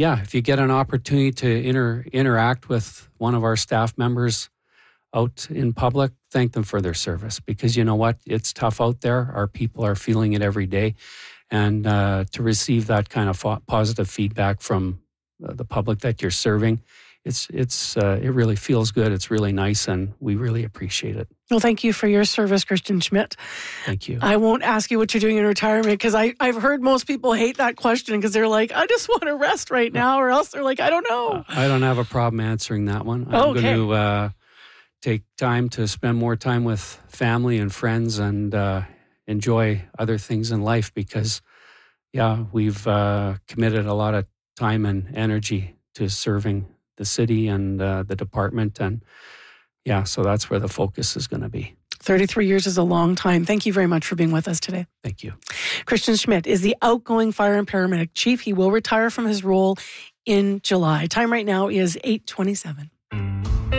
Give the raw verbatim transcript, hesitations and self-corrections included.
yeah, if you get an opportunity to inter, interact with one of our staff members out in public, thank them for their service, because you know what? It's tough out there. Our people are feeling it every day. And uh, to receive that kind of fo- positive feedback from uh, the public that you're serving, it's it's uh, it really feels good. It's really nice, and we really appreciate it. Well, thank you for your service, Christian Schmidt. Thank you. I won't ask you what you're doing in retirement, because I've heard most people hate that question because they're like, I just want to rest right now, or else they're like, I don't know. Uh, I don't have a problem answering that one. I'm Okay. going to uh, take time to spend more time with family and friends and uh, enjoy other things in life, because, yeah, we've uh, committed a lot of time and energy to serving the city and uh, the department. And yeah, so that's where the focus is going to be. thirty-three years is a long time. Thank you very much for being with us today. Thank you. Christian Schmidt is the outgoing fire and paramedic chief. He will retire from his role in July. Time right now is eight twenty-seven.